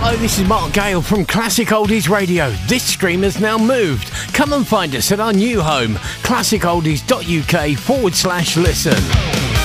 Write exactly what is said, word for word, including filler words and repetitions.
Hello, this is Mark Gale from Classic Oldies Radio. This stream has now moved. Come and find us at our new home, classic oldies dot U K forward slash listen.